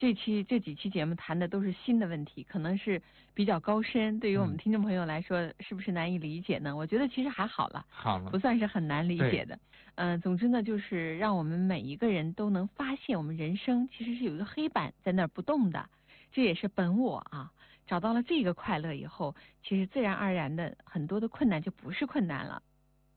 这几期节目谈的都是新的问题，可能是比较高深，对于我们听众朋友来说，是不是难以理解呢？我觉得其实还好了，不算是很难理解的。总之呢，就是让我们每一个人都能发现，我们人生其实是有一个黑板在那儿不动的，这也是本我啊。找到了这个快乐以后，其实自然而然的很多的困难就不是困难了。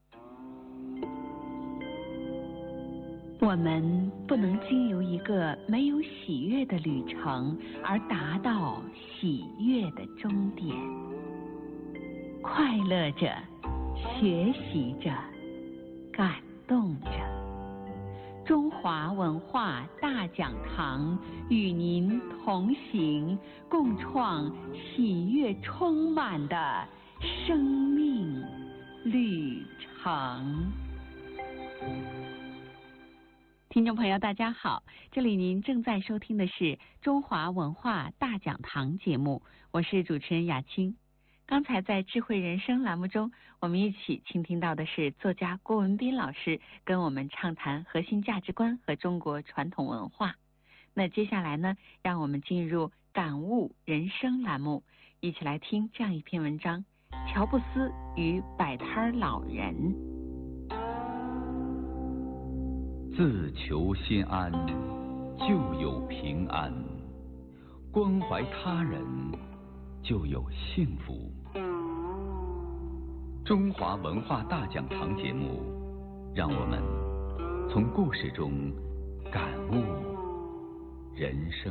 我们不能经由一个没有喜悦的旅程而达到喜悦的终点。快乐着，学习着，感动着。中华文化大讲堂与您同行，共创喜悦充满的生命旅程。听众朋友大家好，这里您正在收听的是中华文化大讲堂节目，我是主持人雅青。刚才在智慧人生栏目中，我们一起倾听到的是作家郭文斌老师跟我们畅谈核心价值观和中国传统文化。那接下来呢，让我们进入感悟人生栏目，一起来听这样一篇文章：乔布斯与摆摊老人。 自求心安，就有平安；关怀他人，就有幸福。中华文化大讲堂节目，让我们从故事中感悟人生。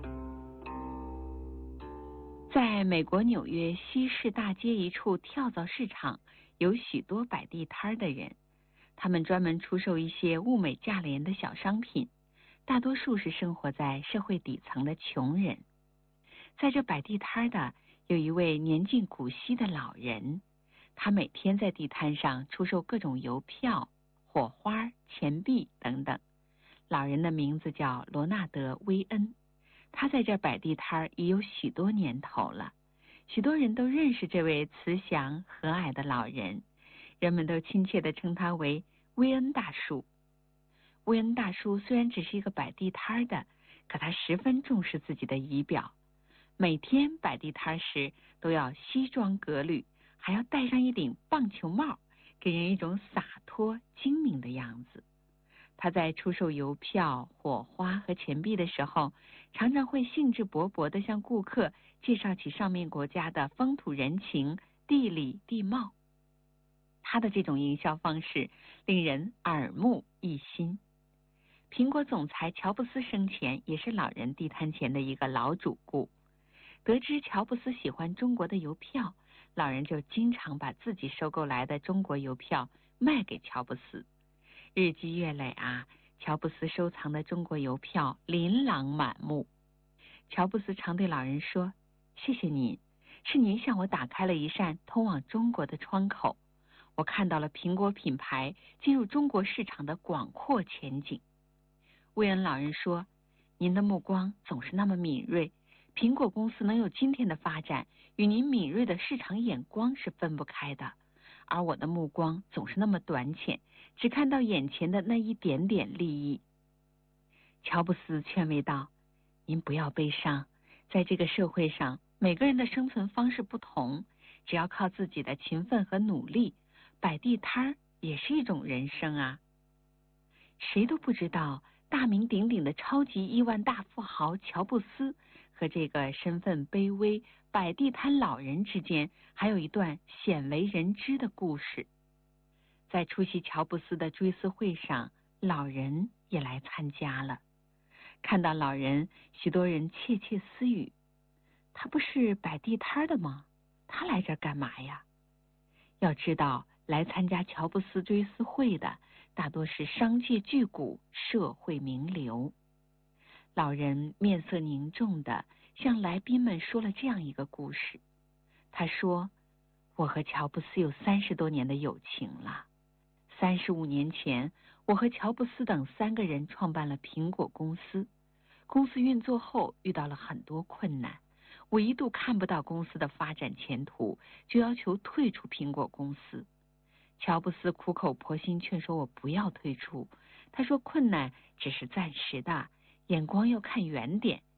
在美国纽约西市大街一处跳蚤市场，有许多摆地摊的人。他们专门出售一些物美价廉的小商品，大多数是生活在社会底层的穷人。在这摆地摊的有一位年近古稀的老人，他每天在地摊上出售各种邮票、火花、钱币等等。老人的名字叫罗纳德·威恩，他在这摆地摊已有许多年头了，许多人都认识这位慈祥和蔼的老人。人们都亲切地称他为威恩大叔。威恩大叔虽然只是一个摆地摊的，可他十分重视自己的仪表。每天摆地摊时都要西装革履，还要戴上一顶棒球帽，给人一种洒脱精明的样子。他在出售邮票、火花和钱币的时候，常常会兴致勃勃地向顾客介绍起上面国家的风土人情、地理地貌。他的这种营销方式令人耳目一新。苹果总裁乔布斯生前也是老人地摊前的一个老主顾。得知乔布斯喜欢中国的邮票，老人就经常把自己收购来的中国邮票卖给乔布斯。日积月累啊，乔布斯收藏的中国邮票琳琅满目。乔布斯常对老人说：“谢谢您，是您向我打开了一扇通往中国的窗口。我看到了苹果品牌进入中国市场的广阔前景。”威恩老人说：“您的目光总是那么敏锐，苹果公司能有今天的发展，与您敏锐的市场眼光是分不开的。而我的目光总是那么短浅，只看到眼前的那一点点利益。”乔布斯劝慰道：“您不要悲伤，在这个社会上，每个人的生存方式不同，只要靠自己的勤奋和努力，摆地摊也是一种人生啊。”谁都不知道大名鼎鼎的超级亿万大富豪乔布斯和这个身份卑微摆地摊老人之间还有一段鲜为人知的故事。在出席乔布斯的追思会上，老人也来参加了。看到老人，许多人窃窃私语：“他不是摆地摊的吗？他来这儿干嘛呀？”要知道，来参加乔布斯追思会的大多是商界巨贾、社会名流。老人面色凝重地向来宾们说了这样一个故事。他说：“我和乔布斯有30多年的友情了。35年前，我和乔布斯等3个人创办了苹果公司。公司运作后遇到了很多困难，我一度看不到公司的发展前途，就要求退出苹果公司。乔布斯苦口婆心劝说我不要退出，他说困难只是暂时的，眼光要看远点，